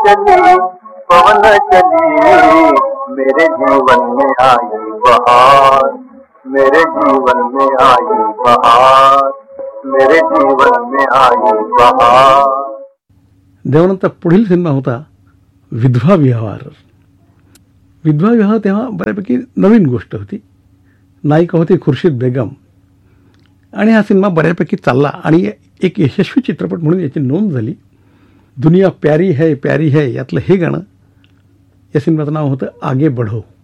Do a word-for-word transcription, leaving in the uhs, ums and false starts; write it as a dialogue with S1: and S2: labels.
S1: चली पवन चली, मेरे जीवन में आई बहार, मेरे जीवन में आई बहार, मेरे जीवन में आई बहार.
S2: देवानंदचा पुढील सिनेमा होता विधवा विहार. विधवा विवाह तेव्हा बऱ्यापैकी नवीन गोष्ट होती. नायिका होती खुर्शीद बेगम आणि हा सिनेमा बऱ्यापैकी चालला आणि एक यशस्वी चित्रपट म्हणून याची नोंद झाली. दुनिया प्यारी है प्यारी है यातलं हे गाणं, या सिनेमाचं नाव होतं आगे बढो.